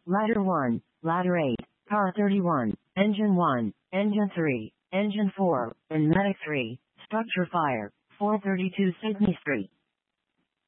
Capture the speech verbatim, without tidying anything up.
Ladder one, Ladder eight, Car thirty-one, Engine one, Engine three, Engine four, and Medic three, Structure Fire, four thirty-two Sydney Street.